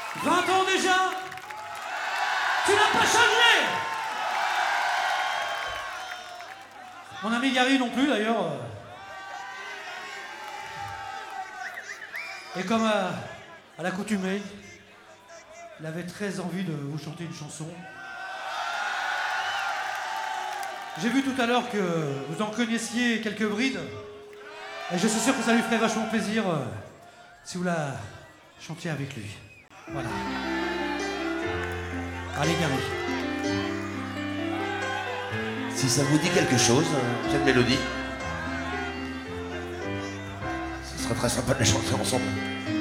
20 ans déjà? Tu n'as pas changé! Mon ami Gary non plus d'ailleurs. Et comme à l'accoutumée, il avait très envie de vous chanter une chanson. J'ai vu tout à l'heure que vous en connaissiez quelques brides. Et je suis sûr que ça lui ferait vachement plaisir si vous la chantiez avec lui. Voilà. Allez, Gary. Si ça vous dit quelque chose, cette mélodie, ce serait très sympa de la chanter ensemble.